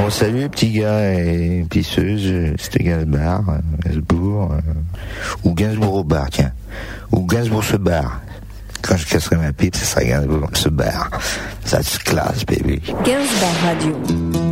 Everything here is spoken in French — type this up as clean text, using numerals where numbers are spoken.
Bon, salut les petits gars et pisseuses, c'était Gainsbourg, ou Gainsbourg au bar, tiens. Ou Gainsbourg se barre. Quand je casserai ma pipe, ça sera Gainsbourg se barre. That's class, baby. Gainsbourg Radio.